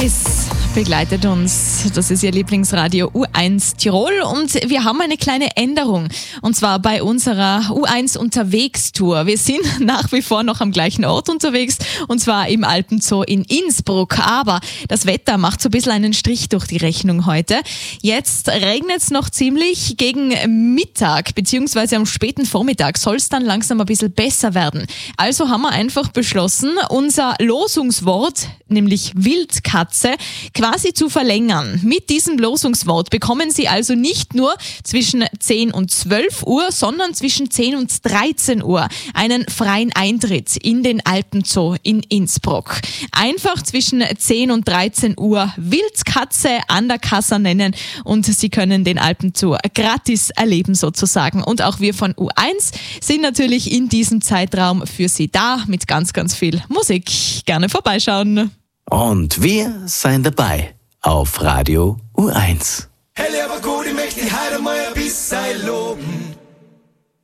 Es begleitet uns, das ist Ihr Lieblingsradio U1 Tirol und wir haben eine kleine Änderung und zwar bei unserer U1 Unterwegs-Tour. Wir sind nach wie vor noch am gleichen Ort unterwegs und zwar im Alpenzoo in Innsbruck, aber das Wetter macht so ein bisschen einen Strich durch die Rechnung heute. Jetzt regnet es noch ziemlich, gegen Mittag bzw. am späten Vormittag soll es dann langsam ein bisschen besser werden. Also haben wir einfach beschlossen, unser Losungswort, nämlich Wildkatze, quasi zu verlängern. Mit diesem Losungswort bekommen Sie also nicht nur zwischen 10 und 12 Uhr, sondern zwischen 10 und 13 Uhr einen freien Eintritt in den Alpenzoo in Innsbruck. Einfach zwischen 10 und 13 Uhr Wildkatze an der Kasse nennen und Sie können den Alpenzoo gratis erleben sozusagen. Und auch wir von U1 sind natürlich in diesem Zeitraum für Sie da mit ganz, ganz viel Musik. Gerne vorbeischauen. Und wir sind dabei auf Radio U1. Hey, lieber gut, ich möchte dich heute mal ein bisschen